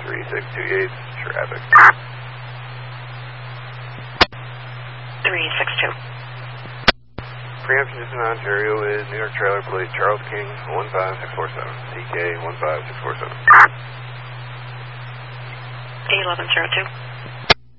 3628, traffic. 362. Preemption in Ontario is New York trailer plate Charles King 15647, CK 15647. D1102.